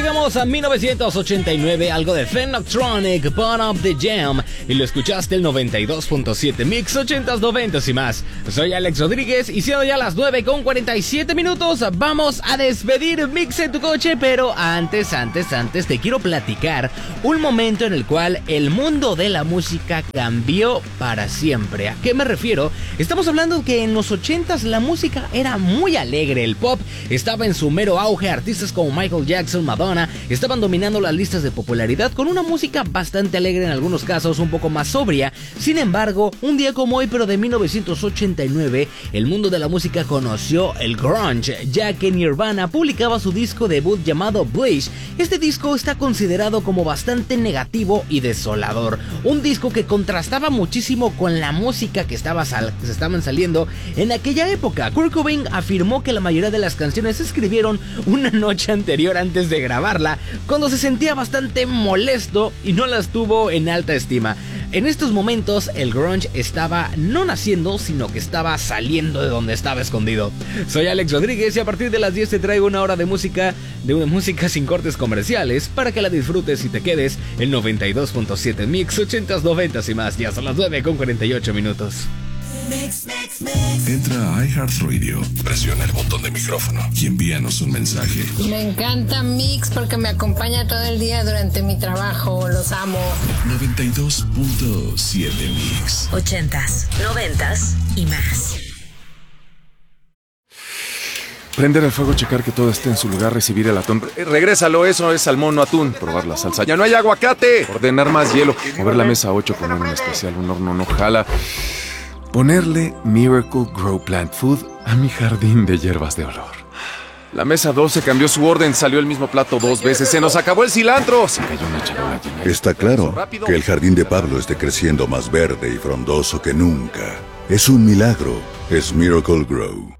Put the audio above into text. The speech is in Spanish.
llegamos a 1989, algo de Fenoctronic, Burn Up the Jam, y lo escuchaste el 92.7 Mix 80s, 90s y más. Soy Alex Rodríguez y siendo ya las 9:47, vamos a despedir Mix en tu coche, pero antes te quiero platicar un momento en el cual el mundo de la música cambió para siempre. ¿A qué me refiero? Estamos hablando que en los 80s la música era muy alegre, el pop estaba en su mero auge, artistas como Michael Jackson, Madonna, estaban dominando las listas de popularidad con una música bastante alegre, en algunos casos un poco más sobria. Sin embargo, un día como hoy, pero de 1989, el mundo de la música conoció el grunge, ya que Nirvana publicaba su disco debut llamado Bleach. Este disco está considerado como bastante negativo y desolador, un disco que contrastaba muchísimo con la música que se estaban saliendo en aquella época. Kurt Cobain afirmó que la mayoría de las canciones se escribieron una noche anterior antes de grabarla, cuando se sentía bastante molesto y no las tuvo en alta estima. En estos momentos el grunge estaba no naciendo, sino que estaba saliendo de donde estaba escondido. Soy Alex Rodríguez y a partir de las 10 te traigo una hora de música sin cortes comerciales para que la disfrutes y te quedes en 92.7 Mix 80s, 90s y más. Ya son las 9:48. Entra a iHeartRadio, presiona el botón de micrófono y envíanos un mensaje. Me encanta Mix porque me acompaña todo el día durante mi trabajo. Los amo. 92.7 Mix 80s, 90s y más. Prender el fuego, checar que todo esté en su lugar, recibir el atún. Regrésalo, eso es salmón, no atún. Probar la salsa. ¡Ya no hay aguacate! Ordenar más hielo. Mover la mesa 8, poner un especial, un horno no jala. Ponerle Miracle Grow Plant Food a mi jardín de hierbas de olor. La mesa 12 cambió su orden, salió el mismo plato 2 veces. ¡Se nos acabó el cilantro! Se cayó una charola llena. Está claro que el jardín de Pablo esté creciendo más verde y frondoso que nunca. Es un milagro. Es Miracle Grow.